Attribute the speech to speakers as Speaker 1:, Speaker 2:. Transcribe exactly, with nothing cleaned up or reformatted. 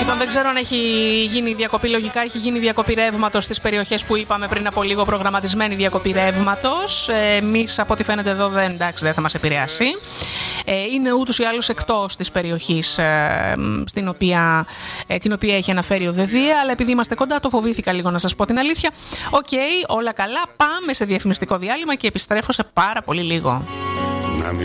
Speaker 1: Λοιπόν, δεν ξέρω αν έχει γίνει διακοπή. Λογικά έχει γίνει διακοπή ρεύματος στις περιοχές που είπαμε πριν από λίγο, προγραμματισμένη διακοπή ρεύματος. Εμείς, από ό,τι φαίνεται εδώ, δεν, εντάξει, δεν θα μας επηρεάσει. Είναι ούτως ή άλλως εκτός της περιοχής στην οποία, την οποία έχει αναφέρει ο ΔΕΔΙΑ, αλλά επειδή είμαστε κοντά, το φοβήθηκα λίγο, να σας πω την αλήθεια. Οκ, okay, όλα καλά. Πάμε σε διαφημιστικό διάλειμμα και επιστρέφω σε πάρα πολύ λίγο.